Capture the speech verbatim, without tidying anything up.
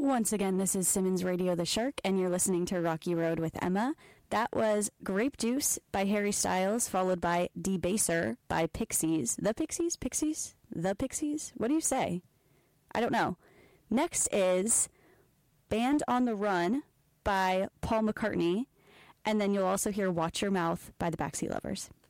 Once again, this is Simmons Radio the Shark, and you're listening to Rocky Road with Emma. That was Grape Juice by Harry Styles, followed by Debaser by Pixies. The Pixies? Pixies? The Pixies? What do you say? I don't know. Next is Band on the Run by Paul McCartney, and then you'll also hear Watch Your Mouth by the Backseat Lovers.